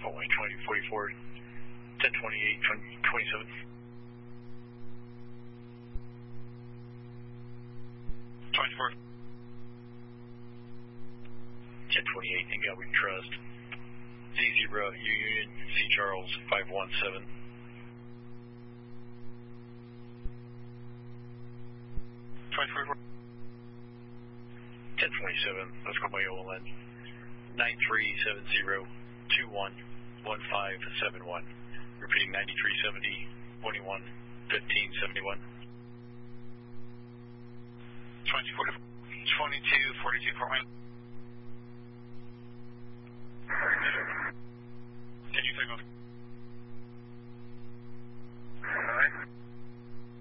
Following 2044, 1028, 27. 24. 1028, Ingal, we can trust. Z0, U Union, C Charles, 517. 2044. 1027, let's go by OLN. 9370 211571. Repeating 9370 211571. 2242 Fort Wayne. Did you signal?